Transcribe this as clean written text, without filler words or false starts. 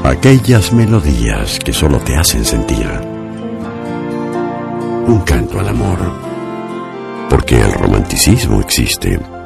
Aquellas melodías que solo te hacen sentir. Un canto al amor. Porque el romanticismo existe.